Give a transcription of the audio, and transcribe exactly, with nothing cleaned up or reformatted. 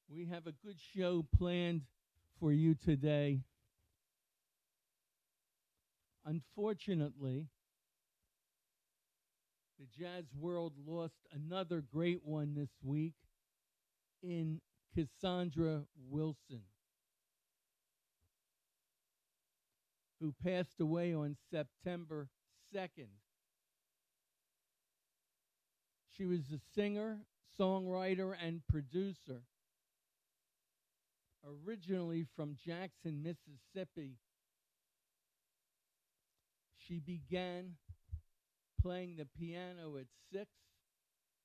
We have a good show planned for you today. Unfortunately, the jazz world lost another great one this week in Cassandra Wilson, who passed away on September second. She was a singer, songwriter, and producer, originally from Jackson, Mississippi. She began playing the piano at six